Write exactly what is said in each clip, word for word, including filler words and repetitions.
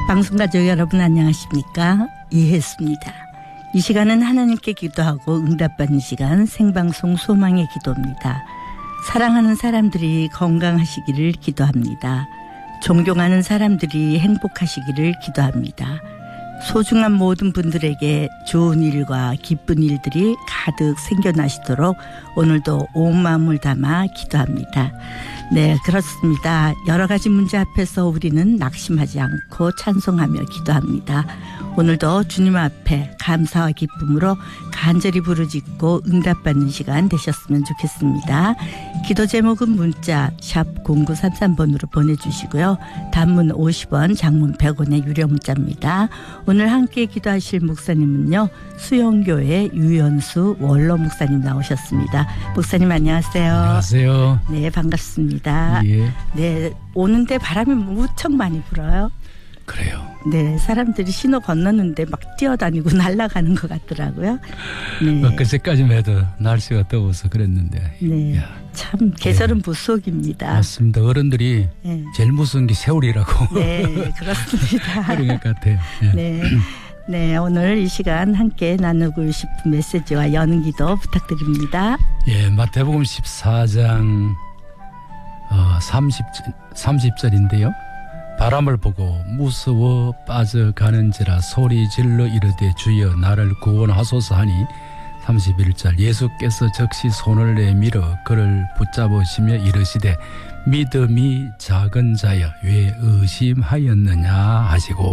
방송가족 여러분 안녕하십니까? 이혜수입니다. 이 시간은 하나님께 기도하고 응답받는 시간 생방송 소망의 기도입니다. 사랑하는 사람들이 건강하시기를 기도합니다. 존경하는 사람들이 행복하시기를 기도합니다. 소중한 모든 분들에게 좋은 일과 기쁜 일들이 가득 생겨나시도록 오늘도 온 마음을 담아 기도합니다. 네, 그렇습니다. 여러 가지 문제 앞에서 우리는 낙심하지 않고 찬송하며 기도합니다. 오늘도 주님 앞에 감사와 기쁨으로 간절히 부르짖고 응답받는 시간 되셨으면 좋겠습니다. 기도 제목은 문자 샵 공구삼삼 번으로 보내주시고요. 단문 오십 원, 장문 백 원의 유료 문자입니다. 오늘 함께 기도하실 목사님은요. 수영교회 유연수 원로 목사님 나오셨습니다. 목사님 안녕하세요. 안녕하세요. 네, 반갑습니다. 예. 네, 오는데 바람이 무척 많이 불어요. 그래요. 네, 사람들이 신호 건너는데 막 뛰어다니고 날아가는 것 같더라고요. 네. 엊그제까지만 해도 날씨가 더워서 그랬는데. 네, 야. 참 계절은 네. 무속입니다. 맞습니다. 어른들이 네. 제일 무서운 게 세월이라고. 네, 그렇습니다. 그런 것 같아요. 예. 네. 네, 오늘 이 시간 함께 나누고 싶은 메시지와 연기도 부탁드립니다. 예, 마태복음 십사 장 어, 삼십, 삼십 절인데요. 바람을 보고 무서워 빠져가는지라 소리 질러 이르되 주여 나를 구원하소서 하니 삼십일 절 예수께서 즉시 손을 내밀어 그를 붙잡으시며 이르시되 믿음이 작은 자여 왜 의심하였느냐 하시고.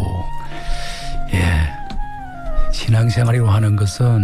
예, 신앙생활이라고 하는 것은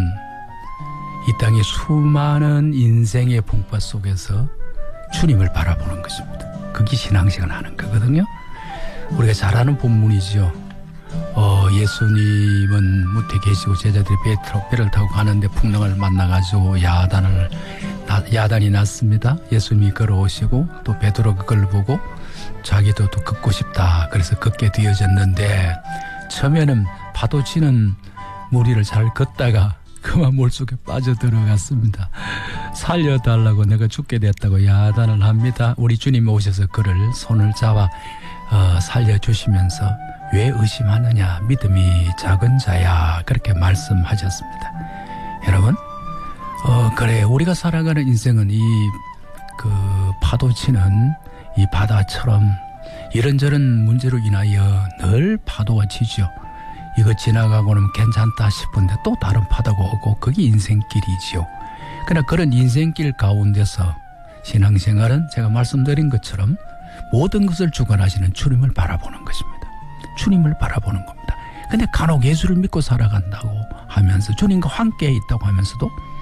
이 땅의 수많은 인생의 풍파 속에서 주님을 바라보는 것입니다. 그게 신앙생활 하는 거거든요. 우리가 잘 아는 본문이죠. 어, 예수님은 무태 계시고 제자들이 배, 배를 타고 가는데 풍랑을 만나가지고 야단을, 야단이 났습니다. 예수님이 걸어오시고 또 베드로 그걸 보고 자기도 또 걷고 싶다. 그래서 걷게 되어졌는데 처음에는 파도 치는 무리를 잘 걷다가 그만 물속에 빠져들어갔습니다. 살려달라고 내가 죽게 됐다고 야단을 합니다. 우리 주님이 오셔서 그를 손을 잡아 어, 살려주시면서 왜 의심하느냐 믿음이 작은 자야 그렇게 말씀하셨습니다. 여러분 어, 그래 우리가 살아가는 인생은 이 그 파도 치는 이 바다처럼 이런저런 문제로 인하여 늘 파도가 치죠. 이거 지나가고는 괜찮다 싶은데 또 다른 파도가 오고 그게 인생길이지요. 그러나 그런 인생길 가운데서 신앙생활은 제가 말씀드린 것처럼 모든 것을 주관하시는 주님을 바라보는 것입니다. 주님을 바라보는 겁니다. 근데 간혹 예수를 믿고 살아간다고 하면서 주님과 함께 있다고 하면서도